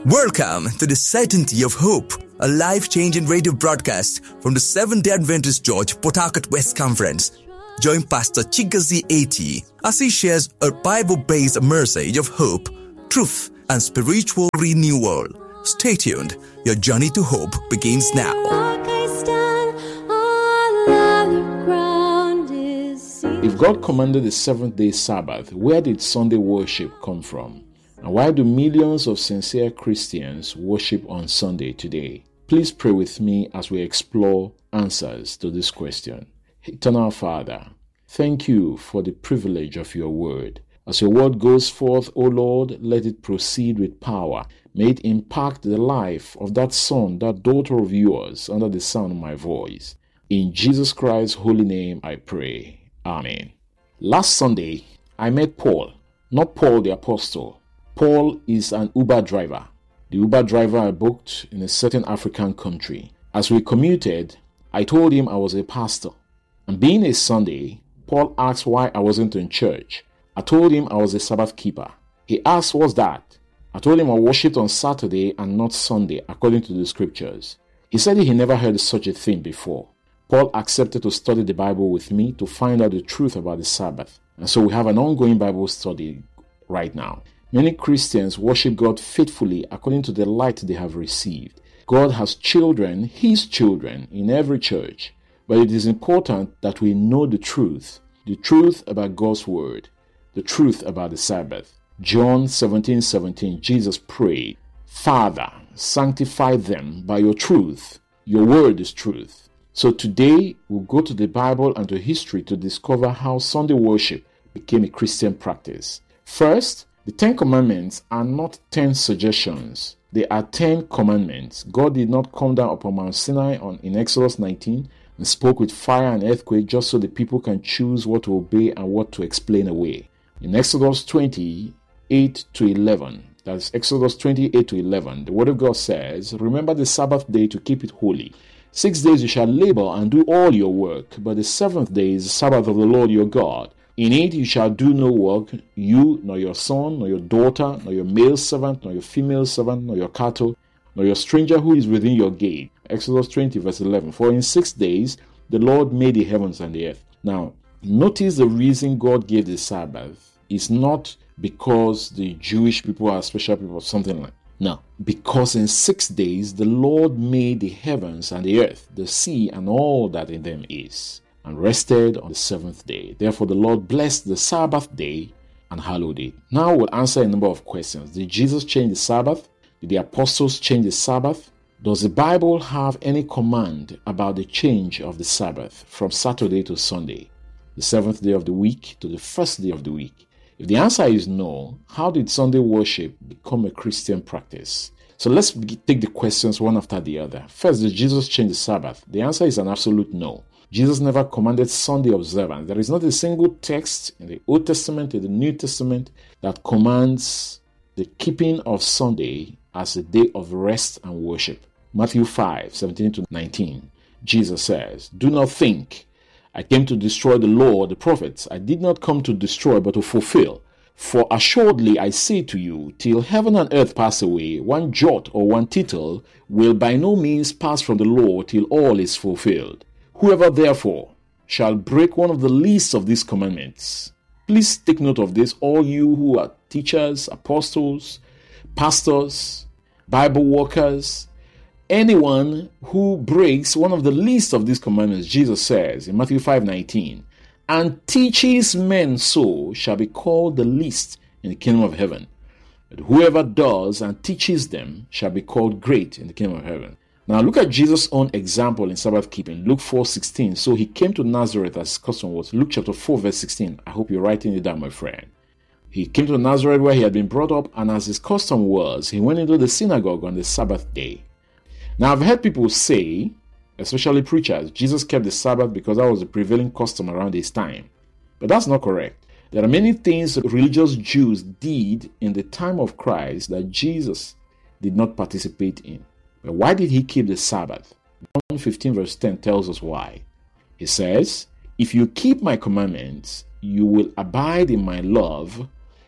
Welcome to the Certainty of Hope, a life-changing radio broadcast from the Seventh-day Adventist Church, Port Harcourt West Conference. Join Pastor Chigozie Eti as he shares a Bible-based message of hope, truth, and spiritual renewal. Stay tuned. Your journey to hope begins now. If God commanded the seventh-day Sabbath, where did Sunday worship come from? And why do millions of sincere Christians worship on Sunday today? Please pray with me as we explore answers to this question. Eternal Father, thank you for the privilege of your word. As your word goes forth, O Lord, let it proceed with power. May it impact the life of that son, that daughter of yours, under the sound of my voice. In Jesus Christ's holy name I pray. Amen. Last Sunday, I met Paul, not Paul the apostle. Paul is an Uber driver. The Uber driver I booked in a certain African country. As we commuted, I told him I was a pastor. And being a Sunday, Paul asked why I wasn't in church. I told him I was a Sabbath keeper. He asked, what's that? I told him I worshipped on Saturday and not Sunday, according to the scriptures. He said he never heard such a thing before. Paul accepted to study the Bible with me to find out the truth about the Sabbath. And so we have an ongoing Bible study right now. Many Christians worship God faithfully according to the light they have received. God has children, His children, in every church. But it is important that we know the truth about God's Word, the truth about the Sabbath. John 17:17, Jesus prayed, Father, sanctify them by your truth. Your Word is truth. So today, we'll go to the Bible and to history to discover how Sunday worship became a Christian practice. First, the 10 Commandments are not 10 suggestions. They are 10 commandments. God did not come down upon Mount Sinai in Exodus 19 and spoke with fire and earthquake just so the people can choose what to obey and what to explain away. In Exodus 28-11, that's Exodus 28-11, the Word of God says, Remember the Sabbath day to keep it holy. 6 days you shall labor and do all your work, but the seventh day is the Sabbath of the Lord your God. In it you shall do no work, you, nor your son, nor your daughter, nor your male servant, nor your female servant, nor your cattle, nor your stranger who is within your gate. Exodus 20 verse 11. For in 6 days the Lord made the heavens and the earth. Now, notice the reason God gave the Sabbath is not because the Jewish people are special people or something like that. No, because in 6 days the Lord made the heavens and the earth, the sea and all that in them is, and rested on the seventh day. Therefore the Lord blessed the Sabbath day and hallowed it. Now we'll answer a number of questions. Did Jesus change the Sabbath? Did the apostles change the Sabbath? Does the Bible have any command about the change of the Sabbath from Saturday to Sunday, the seventh day of the week to the first day of the week? If the answer is no, how did Sunday worship become a Christian practice? So let's take the questions one after the other. First, did Jesus change the Sabbath? The answer is an absolute no. Jesus never commanded Sunday observance. There is not a single text in the Old Testament, in the New Testament, that commands the keeping of Sunday as a day of rest and worship. Matthew 5:17-19, Jesus says, Do not think I came to destroy the law or the prophets. I did not come to destroy, but to fulfill. For assuredly I say to you, till heaven and earth pass away, one jot or one tittle will by no means pass from the law till all is fulfilled. Whoever therefore shall break one of the least of these commandments. Please take note of this, all you who are teachers, apostles, pastors, Bible workers, anyone who breaks one of the least of these commandments, Jesus says in Matthew 5:19, and teaches men so shall be called the least in the kingdom of heaven. But whoever does and teaches them shall be called great in the kingdom of heaven. Now look at Jesus' own example in Sabbath keeping. Luke 4:16. So he came to Nazareth as his custom was. Luke chapter 4 verse 16. I hope you're writing it down, my friend. He came to Nazareth where he had been brought up, and as his custom was, he went into the synagogue on the Sabbath day. Now I've heard people say, especially preachers, Jesus kept the Sabbath because that was the prevailing custom around his time. But that's not correct. There are many things religious Jews did in the time of Christ that Jesus did not participate in. But why did he keep the Sabbath? John 15 verse 10 tells us why. He says, If you keep my commandments, you will abide in my love,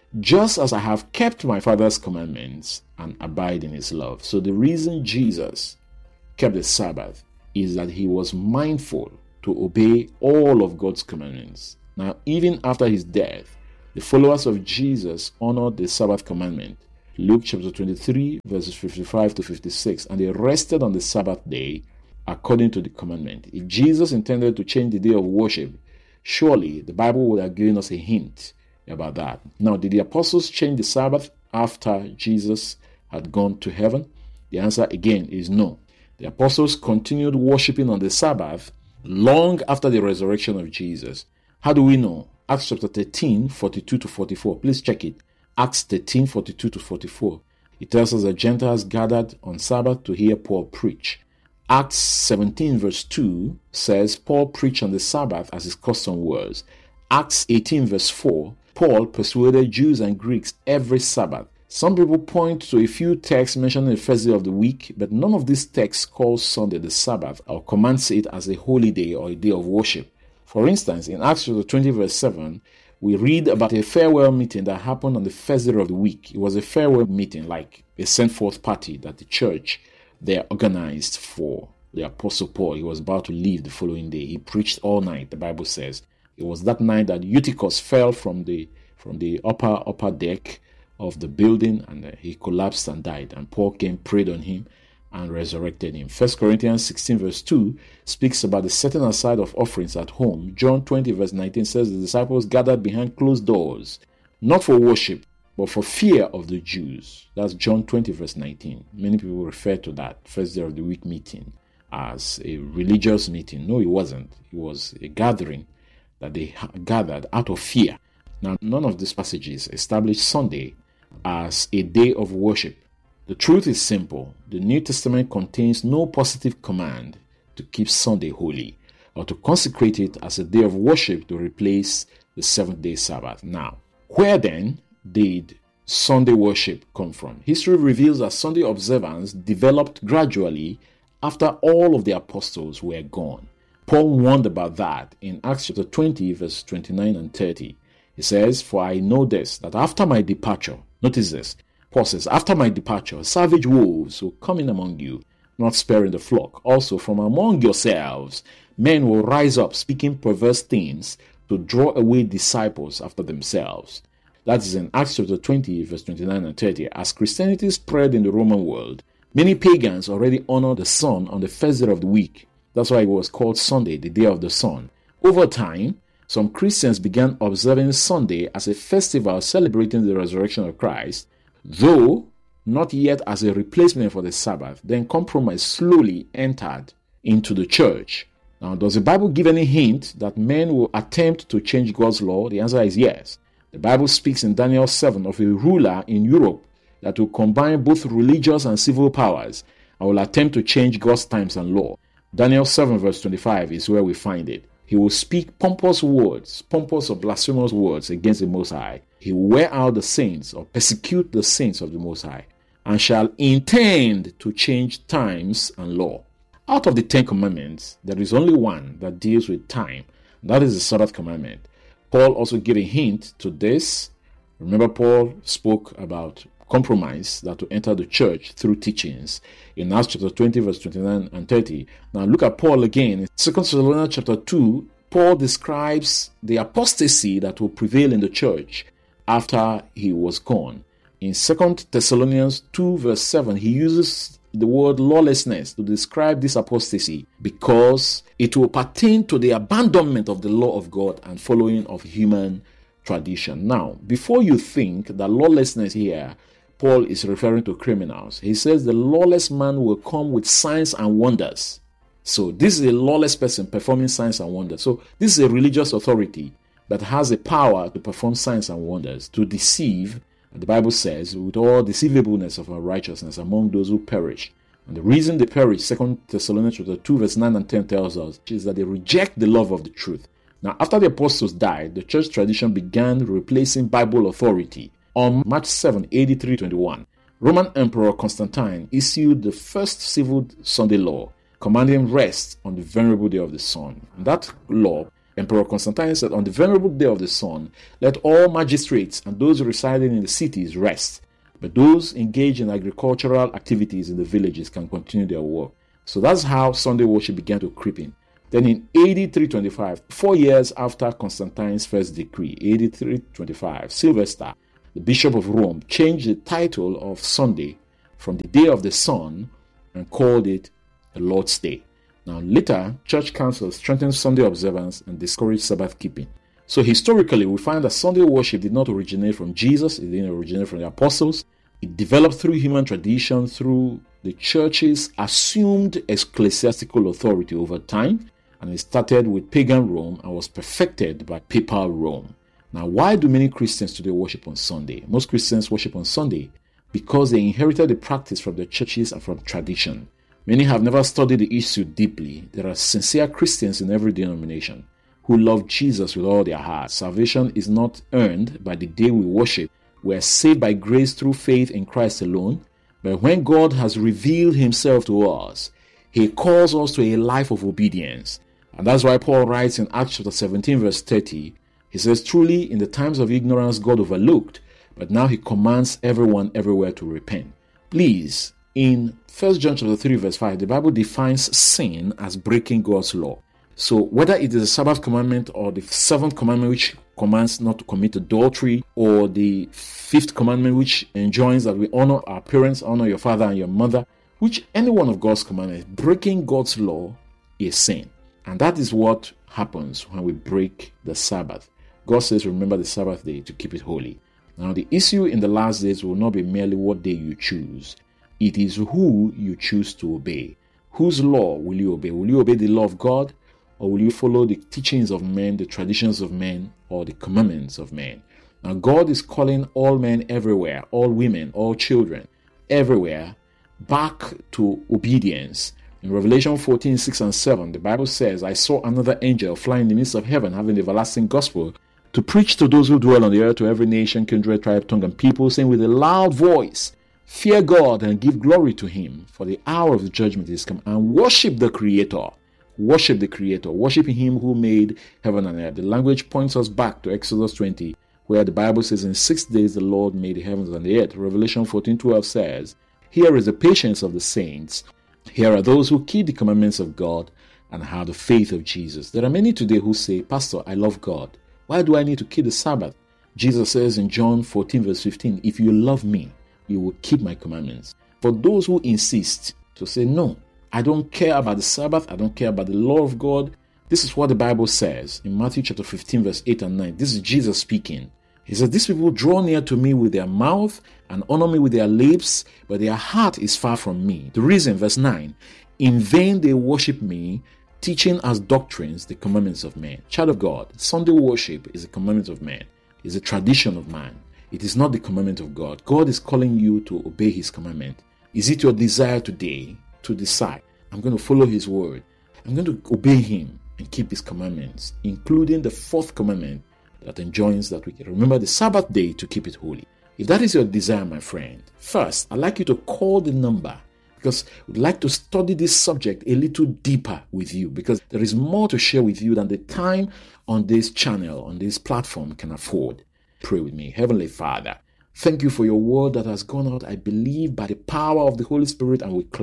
just as I have kept my Father's commandments and abide in his love. So the reason Jesus kept the Sabbath is that he was mindful to obey all of God's commandments. Now, even after his death, the followers of Jesus honored the Sabbath commandment. Luke chapter 23, verses 55 to 56, and they rested on the Sabbath day according to the commandment. If Jesus intended to change the day of worship, surely the Bible would have given us a hint about that. Now, did the apostles change the Sabbath after Jesus had gone to heaven? The answer again is no. The apostles continued worshiping on the Sabbath long after the resurrection of Jesus. How do we know? Acts chapter 13, 42 to 44. Please check it. Acts 13, 42 to 44. It tells us that Gentiles gathered on Sabbath to hear Paul preach. Acts 17 verse 2 says Paul preached on the Sabbath as his custom was. Acts 18 verse 4, Paul persuaded Jews and Greeks every Sabbath. Some people point to a few texts mentioning the first day of the week, but none of these texts calls Sunday the Sabbath or commands it as a holy day or a day of worship. For instance, in Acts chapter 20 verse 7, we read about a farewell meeting that happened on the first day of the week. It was a farewell meeting, like a sent-forth party that the church they organized for the Apostle Paul. He was about to leave the following day. He preached all night, the Bible says. It was that night that Eutychus fell from the upper deck of the building, and he collapsed and died. And Paul came, prayed on him, and resurrected him. 1 Corinthians 16 verse 2 speaks about the setting aside of offerings at home. John 20 verse 19 says the disciples gathered behind closed doors, not for worship, but for fear of the Jews. That's John 20 verse 19. Many people refer to that first day of the week meeting as a religious meeting. No, it wasn't. It was a gathering that they gathered out of fear. Now, none of these passages establish Sunday as a day of worship. The truth is simple. The New Testament contains no positive command to keep Sunday holy or to consecrate it as a day of worship to replace the seventh-day Sabbath. Now, where then did Sunday worship come from? History reveals that Sunday observance developed gradually after all of the apostles were gone. Paul warned about that in Acts chapter 20, verse 29 and 30. He says, "For I know this, that after my departure," notice this, Paul says, "after my departure, savage wolves will come in among you, not sparing the flock. Also from among yourselves, men will rise up, speaking perverse things, to draw away disciples after themselves." That is in Acts chapter 20, verse 29 and 30. As Christianity spread in the Roman world, many pagans already honored the sun on the first day of the week. That's why it was called Sunday, the day of the sun. Over time, some Christians began observing Sunday as a festival celebrating the resurrection of Christ, though not yet as a replacement for the Sabbath. Then compromise slowly entered into the church. Now, does the Bible give any hint that men will attempt to change God's law? The answer is yes. The Bible speaks in Daniel 7 of a ruler in Europe that will combine both religious and civil powers and will attempt to change God's times and law. Daniel 7 verse 25 is where we find it. He will speak pompous words, pompous or blasphemous words against the Most High. He will wear out the saints or persecute the saints of the Most High, and shall intend to change times and law. Out of the 10 commandments, there is only one that deals with time. That is the Sabbath commandment. Paul also gave a hint to this. Remember, Paul spoke about compromise that will enter the church through teachings in Acts chapter 20 verse 29 and 30. Now look at Paul again. In 2 Thessalonians chapter 2, Paul describes the apostasy that will prevail in the church after he was gone. In 2 Thessalonians 2 verse 7, he uses the word lawlessness to describe this apostasy because it will pertain to the abandonment of the law of God and following of human tradition. Now, before you think that lawlessness here, Paul is referring to criminals. He says the lawless man will come with signs and wonders. So this is a lawless person performing signs and wonders. So this is a religious authority that has the power to perform signs and wonders, to deceive, the Bible says, with all deceivableness of unrighteousness among those who perish. And the reason they perish, 2 Thessalonians chapter 2 verse 9 and 10 tells us, is that they reject the love of the truth. Now, after the apostles died, the church tradition began replacing Bible authority. On March 7, AD 321, Roman Emperor Constantine issued the first civil Sunday law, commanding rest on the venerable day of the sun. And that law Emperor Constantine said, on the venerable day of the sun, let all magistrates and those residing in the cities rest, but those engaged in agricultural activities in the villages can continue their work. So that's how Sunday worship began to creep in. Then in AD 325, 4 years after Constantine's first decree, AD 325, Sylvester, the Bishop of Rome, changed the title of Sunday from the Day of the Sun and called it the Lord's Day. Now later, church councils strengthened Sunday observance and discouraged Sabbath keeping. So historically, we find that Sunday worship did not originate from Jesus, it didn't originate from the apostles. It developed through human tradition, through the church's assumed ecclesiastical authority over time, and it started with pagan Rome and was perfected by papal Rome. Now, why do many Christians today worship on Sunday? Most Christians worship on Sunday because they inherited the practice from their churches and from tradition. Many have never studied the issue deeply. There are sincere Christians in every denomination who love Jesus with all their heart. Salvation is not earned by the day we worship. We are saved by grace through faith in Christ alone. But when God has revealed himself to us, he calls us to a life of obedience. And that's why Paul writes in Acts chapter 17 verse 30, he says, truly in the times of ignorance God overlooked, but now he commands everyone everywhere to repent. Please, in 1 John chapter 3 verse 5, the Bible defines sin as breaking God's law. So whether it is the Sabbath commandment or the seventh commandment which commands not to commit adultery, or the fifth commandment which enjoins that we honor our parents, honor your father and your mother, which any one of God's commandments, breaking God's law is sin. And that is what happens when we break the Sabbath. God says, remember the Sabbath day to keep it holy. Now the issue in the last days will not be merely what day you choose. It is who you choose to obey. Whose law will you obey? Will you obey the law of God? Or will you follow the teachings of men, the traditions of men, or the commandments of men? Now God is calling all men everywhere, all women, all children, everywhere, back to obedience. In Revelation 14, 6 and 7, the Bible says, I saw another angel fly in the midst of heaven, having the everlasting gospel, to preach to those who dwell on the earth, to every nation, kindred, tribe, tongue, and people, saying with a loud voice, fear God and give glory to him, for the hour of the judgment is come, and worship the Creator. Worship the Creator, worship him who made heaven and earth. The language points us back to Exodus 20, where the Bible says, in 6 days the Lord made the heavens and the earth. Revelation 14:12 says, here is the patience of the saints. Here are those who keep the commandments of God and have the faith of Jesus. There are many today who say, Pastor, I love God. Why do I need to keep the Sabbath? Jesus says in John 14 verse 15, if you love me, you will keep my commandments. For those who insist to say, no, I don't care about the Sabbath, I don't care about the law of God. This is what the Bible says in Matthew chapter 15 verse 8 and 9. This is Jesus speaking. He says, these people draw near to me with their mouth and honor me with their lips, but their heart is far from me. The reason, verse 9, in vain they worship me, teaching as doctrines the commandments of men. Child of God, Sunday worship is a commandment of man. It's a tradition of man. It is not the commandment of God. God is calling you to obey his commandment. Is it your desire today to decide, I'm going to follow his word, I'm going to obey him and keep his commandments, including the fourth commandment that enjoins that we can remember the Sabbath day to keep it holy? If that is your desire, my friend, first, I'd like you to call the number, because we'd like to study this subject a little deeper with you, because there is more to share with you than the time on this channel, on this platform can afford. Pray with me. Heavenly Father, thank you for your word that has gone out, I believe, by the power of the Holy Spirit and with clarity.